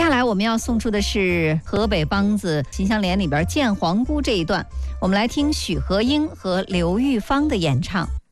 下来我们要送出的是河北梆子《秦香莲》里边见皇姑这一段，我们来听许和英和刘玉芳的演唱。